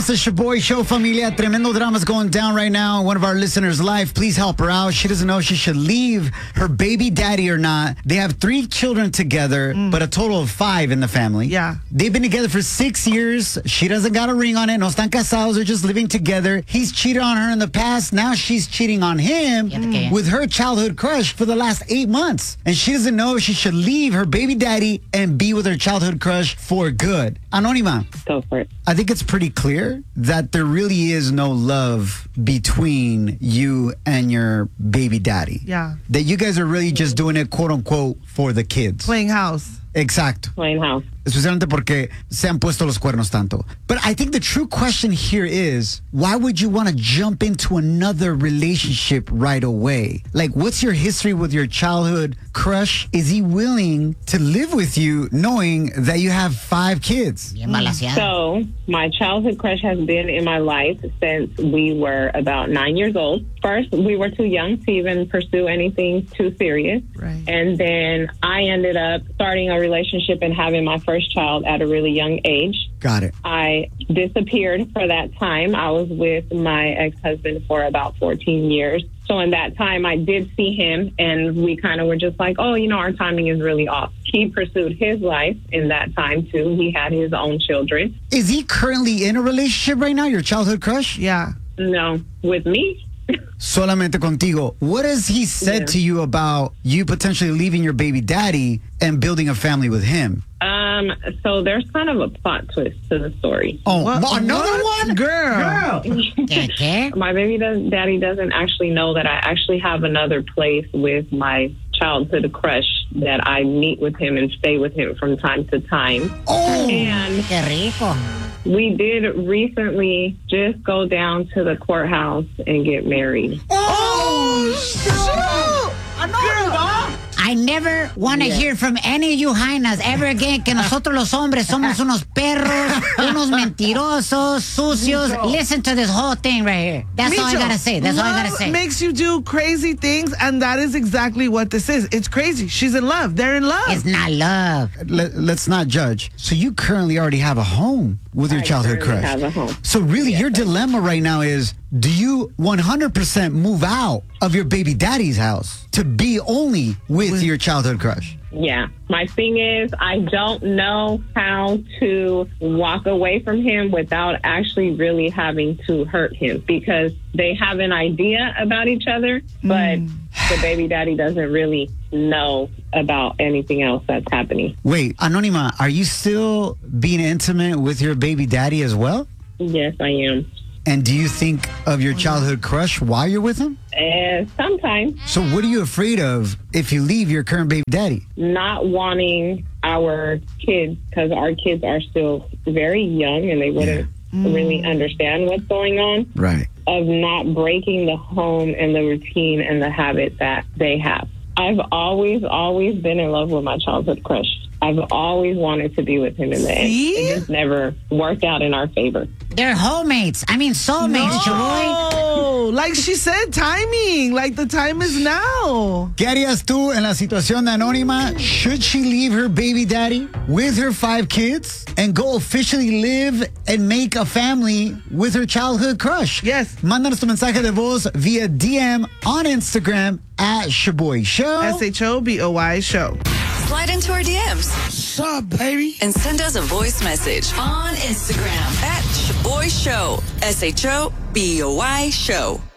It's the Shaboy Show, familia. Tremendo drama's going down right now in one of our listeners' life. Please help her out. She doesn't know if she should leave her baby daddy or not. They have 3 children together, but a total of 5 in the family. Yeah. They've been together for 6 years. She doesn't got a ring on it. No están casados. They're just living together. He's cheated on her in the past. Now she's cheating on him with her childhood crush for the last 8 months. And she doesn't know if she should leave her baby daddy and be with her childhood crush for good. Anónima. Go for it. I think it's pretty clear that there really is no love between you and your baby daddy. Yeah. That you guys are really just doing it, quote unquote, for the kids. Playing house. Exacto. Plain house. Especialmente porque se han puesto los cuernos tanto. But I think the true question here is, why would you want to jump into another relationship right away? Like, what's your history with your childhood crush? Is he willing to live with you knowing that you have 5 kids? So, my childhood crush has been in my life since we were about 9 years old. First, we were too young to even pursue anything too serious. Right. And then I ended up starting a relationship and having my first child at a really young age. Got it. I disappeared for that time. I was with my ex-husband for about 14 years. So in that time, I did see him, and we kind of were just like, oh, our timing is really off. He pursued his life in that time, too. He had his own children. Is he currently in a relationship right now, your childhood crush? Yeah. No, with me. Solamente contigo. What has he said to you about you potentially leaving your baby daddy and building a family with him? So there's kind of a plot twist to the story. Oh, another one? Girl. My baby daddy doesn't actually know that I actually have another place with my childhood crush that I meet with him and stay with him from time to time. Oh, And we did recently just go down to the courthouse and get married. I never want to hear from any of you jainas ever again que nosotros los hombres somos unos perros, unos mentirosos, sucios. Listen to this whole thing right here. That's all I gotta say. That's all I gotta say. Makes you do crazy things, and that is exactly what this is. It's crazy. She's in love. They're in love. It's not love. let's not judge. So you currently already have a home with your childhood currently crush. have a home. So really, your dilemma right now is, do you 100% move out of your baby daddy's house to be only with your childhood crush? Yeah. My thing is, I don't know how to walk away from him without actually really having to hurt him, because they have an idea about each other, but the baby daddy doesn't really know about anything else that's happening. Wait, Anónima, are you still being intimate with your baby daddy as well? Yes, I am. And do you think of your childhood crush while you're with him? Sometimes So what are you afraid of if you leave your current baby daddy? not wanting our kids, because our kids are still very young and they wouldn't really understand what's going on, Right. of not breaking the home and the routine and the habit that they have. I've always been in love with my childhood crush. I've always wanted to be with him in the end. See? It just never worked out in our favor. They're soulmates, Shaboy. Oh, like she said, timing. Like the time is now. ¿Qué harías tú en la situación de Anónima? Should she leave her baby daddy with her 5 kids and go officially live and make a family with her childhood crush? Yes. Mándanos tu mensaje de voz via DM on Instagram at Shaboy Show. SHOBOY show. Slide into our DMs. What's up, baby? And send us a voice message on Instagram at Shaboy Show. SHOBOY show.